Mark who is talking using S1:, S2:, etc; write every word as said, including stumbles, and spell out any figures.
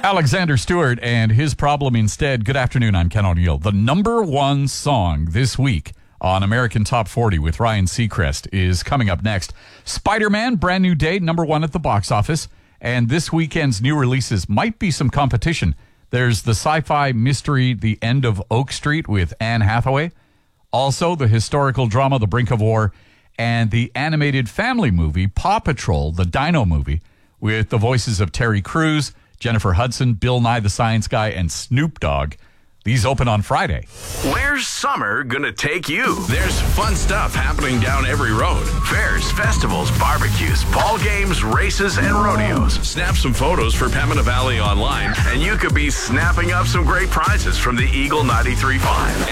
S1: Alexander Stewart and His Problem Instead. Good afternoon, I'm Ken O'Neill. The number one song this week on American Top forty with Ryan Seacrest is coming up next. Spider-Man, brand new date, number one at the box office. And this weekend's new releases might be some competition. There's the sci-fi mystery The End of Oak Street with Anne Hathaway. Also, the historical drama The Brink of War. And the animated family movie Paw Patrol, the Dino movie, with the voices of Terry Crews, Jennifer Hudson, Bill Nye the Science Guy, and Snoop Dogg. These open on Friday.
S2: Where's summer gonna take you? There's fun stuff happening down every road. Fairs, festivals, barbecues, ball games, races, and rodeos. Snap some photos for Pembina Valley Online, and you could be snapping up some great prizes from the Eagle ninety-three point five.